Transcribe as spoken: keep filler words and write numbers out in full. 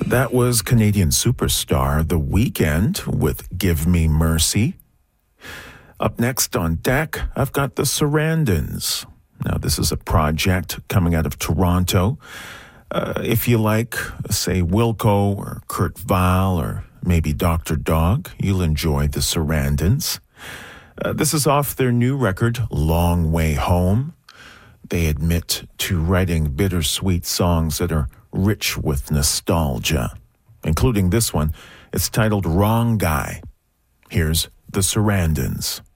That was Canadian superstar The Weeknd with Give Me Mercy. Up next on deck, I've got the Sarandons. Now, this is a project coming out of Toronto. Uh, if you like, say, Wilco or Kurt Weill or maybe Doctor Dog, you'll enjoy the Sarandons. Uh, this is off their new record, Long Way Home. They admit to writing bittersweet songs that are rich with nostalgia, including this one. It's titled Wrong Guy. Here's the Sarandons.